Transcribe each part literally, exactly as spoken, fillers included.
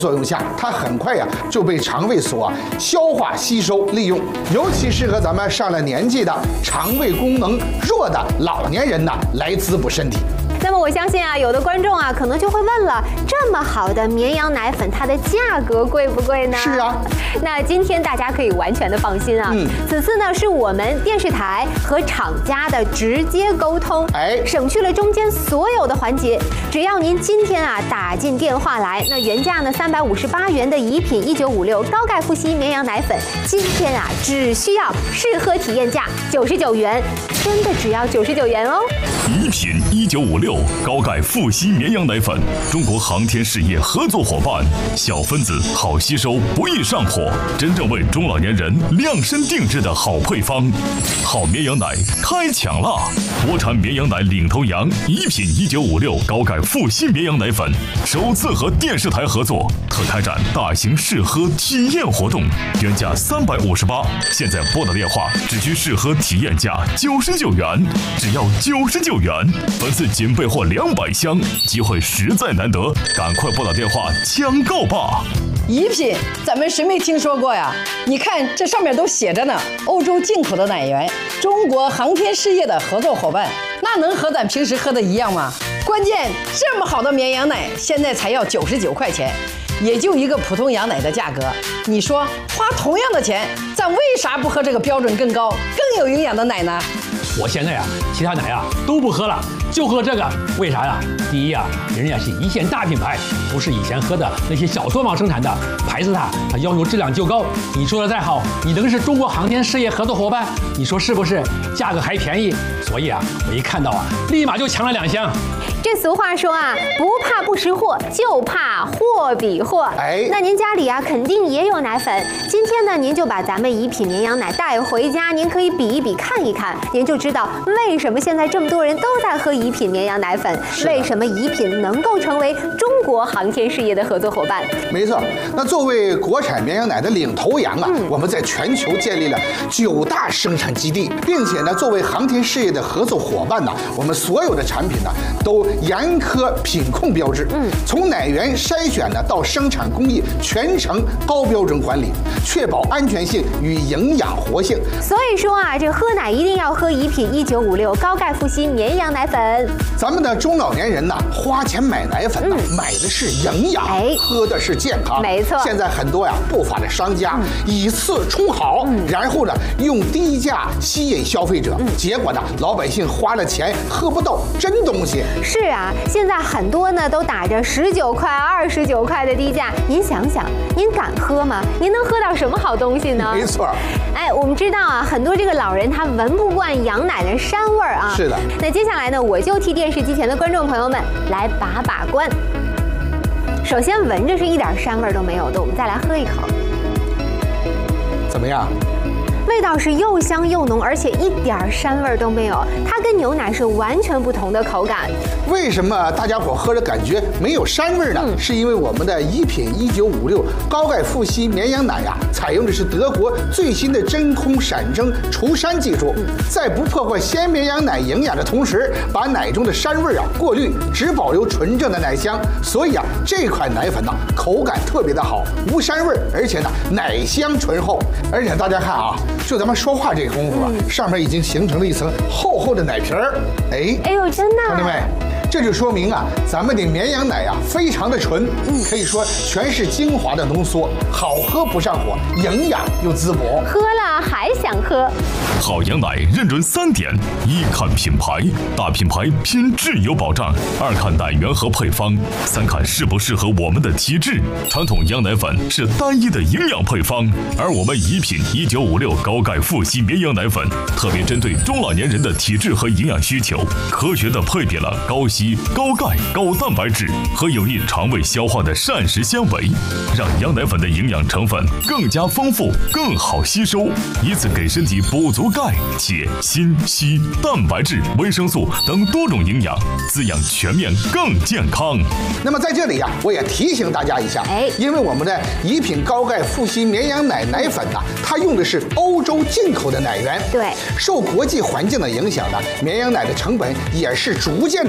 作用下，它很快呀就被肠胃所消化吸收利用，尤其适合咱们上了年纪的肠胃功能弱的老年人呢来滋补身体。 那么我相信啊，有的观众啊可能就会问了，这么好的绵羊奶粉，它的价格贵不贵呢？ 是啊。 那今天大家可以完全的放心啊，嗯，此次呢是我们电视台和厂家的直接沟通，哎，省去了中间所有的环节。只要您今天啊打进电话来，那原价呢三百五十八元的怡品一九五六高钙复硒绵羊奶粉，今天啊只需要试喝体验价九十九元，真的只要九十九元哦。 怡品一九五六高钙复硒绵羊奶粉，中国航天事业合作伙伴，小分子好吸收，不易上火，真正为中老年人量身定制的好配方。好绵羊奶开抢啦！国产绵羊奶领头羊怡品一九五六高钙复硒绵羊奶粉，首次和电视台合作，特开展大型试喝体验活动，原价三百五十八，现在拨打电话只需试喝体验价九十九元，只要九十九元，本次仅备货两百箱，机会实在难得，赶快拨打电话抢购吧！ 怡品，咱们谁没听说过呀？你看这上面都写着呢，欧洲进口的奶源，中国航天事业的合作伙伴，那能和咱平时喝的一样吗？关键这么好的绵羊奶，现在才要九十九块钱，也就一个普通羊奶的价格。你说花同样的钱，咱为啥不喝这个标准更高、更有营养的奶呢？ 我现在呀，其他奶呀都不喝了，就喝这个。为啥呀？第一呀，人家是一线大品牌，不是以前喝的那些小作坊生产的，牌子它它要求质量就高。你说的再好，你能是中国航天事业合作伙伴？你说是不是？价格还便宜，所以啊，我一看到啊，立马就抢了两箱。 这俗话说啊，不怕不识货，就怕货比货。哎，那您家里啊肯定也有奶粉。今天呢，您就把咱们怡品绵羊奶带回家，您可以比一比，看一看，您就知道为什么现在这么多人都在喝怡品绵羊奶粉，为什么怡品能够成为中国航天事业的合作伙伴。 没错，那作为国产绵羊奶的领头羊啊，嗯、我们在全球建立了九大生产基地，并且呢，作为航天事业的合作伙伴呢，我们所有的产品呢都严苛品控标志，嗯，从奶源筛选呢到生产工艺全程高标准管理，确保安全性与营养活性。 所以说啊，这喝奶一定要喝怡品一九五六高钙复硒绵羊奶粉。 咱们的中老年人呢，花钱买奶粉呢，嗯、买的是营养，哎，喝的是健康。 没错。 现在很多呀不法的商家、嗯、以次充好，嗯、然后呢用低价吸引消费者，嗯、结果呢老百姓花了钱喝不到真东西。 是啊，现在很多呢都打着十九块、二十九块的低价，您想想，您敢喝吗？您能喝到什么好东西呢？ 没错。 哎，我们知道啊，很多这个老人他闻不惯羊奶的膻味儿啊。 是的。 那接下来呢，我就替电视机前的观众朋友们来把把关。首先闻着是一点膻味都没有的，我们再来喝一口， 怎么样？ 味道是又香又浓，而且一点膻味都没有，它跟牛奶是完全不同的口感。 为什么大家伙喝着感觉没有膻味呢？嗯、是因为我们的怡品一九五六高钙复硒绵羊奶呀、啊，采用的是德国最新的真空闪蒸除膻技术，嗯、在不破坏鲜绵羊奶营养的同时，把奶中的膻味啊过滤，只保留纯正的奶香。所以啊，这款奶粉呢、啊，口感特别的好，无膻味，而且呢奶香醇厚。而且大家看啊。就咱们说话这个功夫啊，嗯、上面已经形成了一层厚厚的奶皮儿。哎， 哎呦，真的！ 兄弟们，这就说明啊，咱们的绵羊奶啊，非常的纯，嗯，可以说全是精华的浓缩，好喝不上火，营养又滋补。 喝了还想喝。 好羊奶认准三点：一看品牌，大品牌拼质有保障；二看奶源和配方；三看适不适合我们的体质。传统羊奶粉是单一的营养配方，而我们怡品一九五六高钙复硒绵羊奶粉特别针对中老年人的体质和营养需求，科学的配比了高硒、高钙、高蛋白质和有益肠胃消化的膳食纤维，让羊奶粉的营养成分更加丰富、更好吸收，以此给身体补足钙、铁、锌、硒、蛋白质、维生素等多种营养，滋养全面更健康。 那么在这里呀、啊，我也提醒大家一下，哎，因为我们的怡品高钙复硒绵羊奶奶粉呐、啊，它用的是欧洲进口的奶源， 对， 受国际环境的影响呢，绵羊奶的成本也是逐渐的上涨。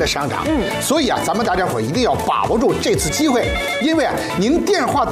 嗯，所以啊，咱们大家伙一定要把握住这次机会，因为啊，您电话。